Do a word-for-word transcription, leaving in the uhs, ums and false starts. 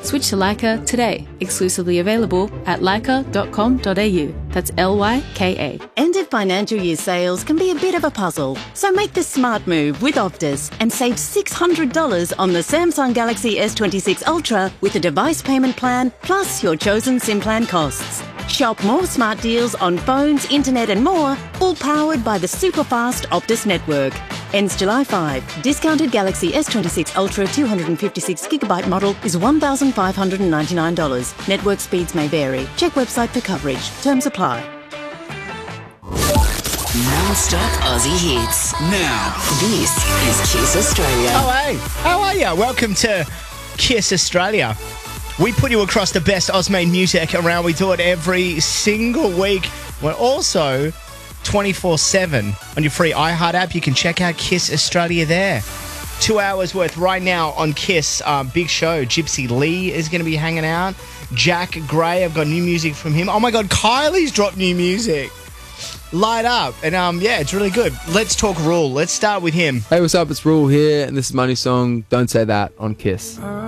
Switch to Leica today. Exclusively available at leica dot com dot a u. That's L Y K A. End of financial year sales can be a bit of a puzzle, so make the smart move with Optus and save six hundred dollars on the Samsung Galaxy S twenty-six Ultra with a device payment plan plus your chosen SIM plan costs. Shop more smart deals on phones, internet and more, all powered by the super fast Optus network. Ends July fifth. Discounted Galaxy S twenty-six Ultra two hundred fifty-six gigabyte model is one thousand five hundred ninety-nine dollars. Network speeds may vary. Check website for coverage. Terms apply. Non-stop Aussie hits. Now, This is Kiss Australia. Oh, hey. How are you? Welcome to Kiss Australia. We put you across the best Oz-made music around. We do it every single week. We're also twenty-four seven on your free iHeart app. You can check out Kiss Australia there. Two hours worth right now on Kiss. Um, big show. Gypsy Lee is going to be hanging out. Jack Gray, I've got new music from him. Oh, my God, Kylie's dropped new music. Light up. And, um, yeah, it's really good. Let's talk Rule. Let's start with him. Hey, what's up? It's Rule here, and this is my new song, Don't Say That, on Kiss.